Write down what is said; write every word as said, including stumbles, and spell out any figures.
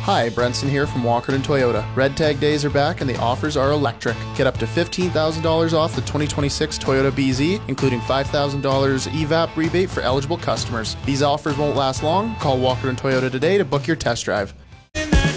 Hi, Brenson here from Walkerton Toyota. Red Tag days are back and the offers are electric. Get up to fifteen thousand dollars off the twenty twenty-six Toyota B Z, including five thousand dollars E V A P rebate for eligible customers. These offers won't last long. Call Walkerton Toyota today to book your test drive.